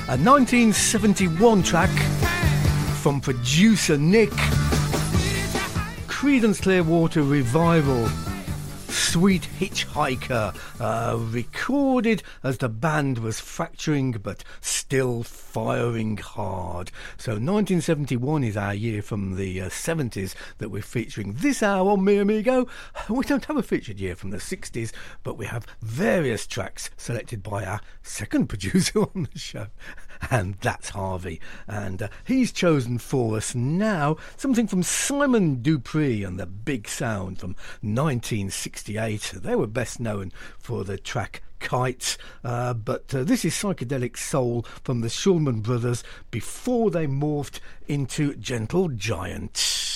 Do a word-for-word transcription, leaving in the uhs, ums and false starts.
A nineteen seventy-one track from producer Nick. Creedence Clearwater Revival. Sweet Hitchhiker, uh, recorded as the band was fracturing but still firing hard. So nineteen seventy-one is our year from the uh, seventies that we're featuring this hour on Me Amigo. We don't have a featured year from the sixties, but we have various tracks selected by our second producer on the show, and that's Harvey. And uh, he's chosen for us now something from Simon Dupree and the Big Sound from nineteen sixty-eight. They were best known for the track Kites, uh, but uh, this is psychedelic soul from the Shulman Brothers before they morphed into Gentle Giant.